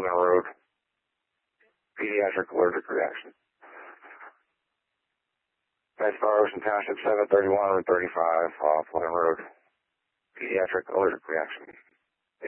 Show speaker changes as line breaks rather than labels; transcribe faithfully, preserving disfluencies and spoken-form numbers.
Pleasant Road. Pediatric allergic reaction. Nice Bar Ocean Township, seven thirty-one Route thirty-five, uh, Pleasant Road. Pediatric allergic reaction.